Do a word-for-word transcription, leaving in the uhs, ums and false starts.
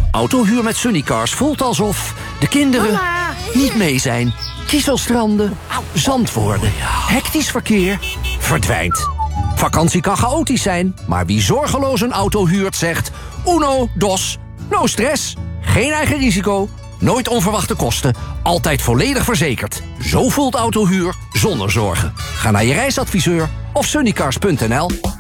Autohuur met Sunnycars voelt alsof de kinderen Mama. niet mee zijn. Kieselstranden, zand worden, hectisch verkeer, verdwijnt. Vakantie kan chaotisch zijn, maar wie zorgeloos een auto huurt zegt... Uno, dos, no stress, geen eigen risico, nooit onverwachte kosten... altijd volledig verzekerd. Zo voelt autohuur zonder zorgen. Ga naar je reisadviseur of sunnycars punt n l.